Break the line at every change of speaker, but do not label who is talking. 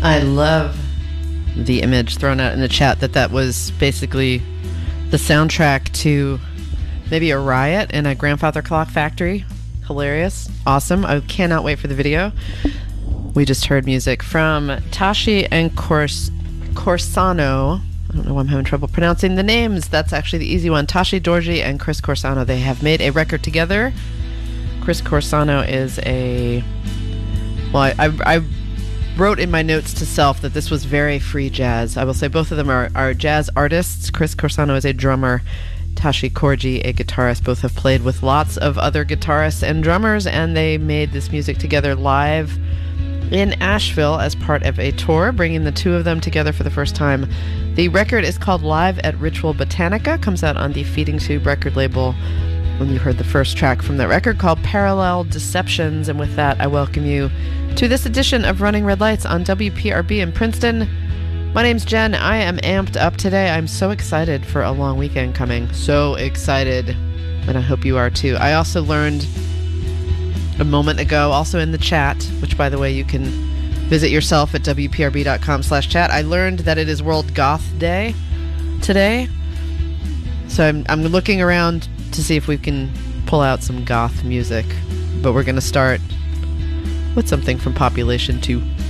I love the image thrown out in the chat that was basically the soundtrack to maybe a riot in a grandfather clock factory. Hilarious. Awesome. I cannot wait for the video. We just heard music from Tashi and Corsano. I don't know why I'm having trouble pronouncing the names. That's actually the easy one. Tashi Dorji and Chris Corsano. They have made a record together. Chris Corsano is I wrote in my notes to self that this was very free jazz. I will say both of them are jazz artists. Chris Corsano is a drummer. Tashi Dorji, a guitarist. Both have played with lots of other guitarists and drummers, and they made this music together live in Asheville as part of a tour, bringing the two of them together for the first time. The record is called Live at Ritual Botanica, comes out on the Feeding Tube record label. When you heard the first track from that record called Parallel Deceptions. And with that, I welcome you to this edition of Running Red Lights on WPRB in Princeton. My name's Jen. I am amped up today. I'm so excited for a long weekend coming. So excited. And I hope you are too. I also learned a moment ago, also in the chat, which by the way, you can visit yourself at wprb.com/chat. I learned that it is World Goth Day today. So I'm looking around to see if we can pull out some goth music. But we're going to start with something from Population 2.